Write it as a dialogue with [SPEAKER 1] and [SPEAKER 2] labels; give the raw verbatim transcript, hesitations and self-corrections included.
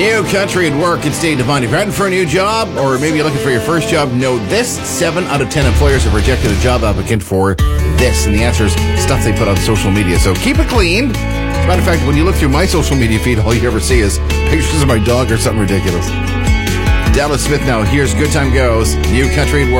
[SPEAKER 1] New country at work and state defined. If you're hunting for a new job, or maybe you're looking for your first job, know this: seven out of ten employers have rejected a job applicant for this. And the answer is stuff they put on social media. So keep it clean. As a matter of fact, when you look through my social media feed, all you ever see is pictures of my dog or something ridiculous. Dallas Smith now. Here's Good Time Goes. New country at work.